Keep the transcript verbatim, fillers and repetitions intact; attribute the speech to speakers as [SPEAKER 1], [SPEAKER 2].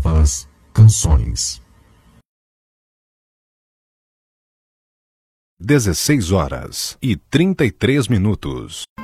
[SPEAKER 1] Novas canções.
[SPEAKER 2] dezesseis horas e trinta e três minutos.